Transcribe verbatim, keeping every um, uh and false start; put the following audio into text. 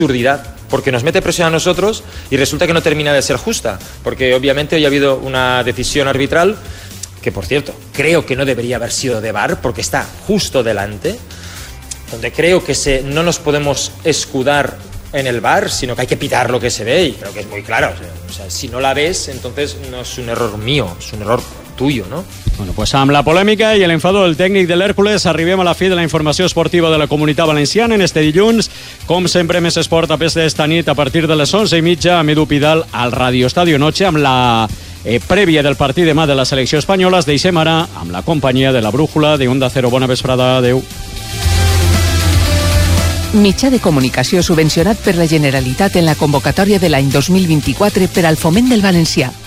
absurdidad, porque nos mete presión a nosotros y resulta que no termina de ser justa, porque obviamente hoy ha habido una decisión arbitral que, por cierto, creo que no debería haber sido de V A R porque está justo delante, donde creo que se, no nos podemos escudar en el V A R, sino que hay que pitar lo que se ve, y creo que es muy claro. O sea, o sea, si no la ves, entonces no es un error mío, es un error tuyo, no? Bueno, pues amb la polèmica i l'enfado del tècnic de l'Hèrcules arribem a la fi de la informació esportiva de la Comunitat Valenciana en este dilluns. Com sempre, més esport a pes d'esta nit a partir de les onze i mitja amb Edu Pidal al Radio Estadio Noche amb la eh, prèvia del partit demà de la selecció espanyola. Es deixem ara amb la companyia de la Brújula de Onda Cero. Bona vesprada, adeu. Mitjà de comunicació subvencionat per la Generalitat en la convocatòria de l'any dos mil vint-i-quatre per al foment del valencià.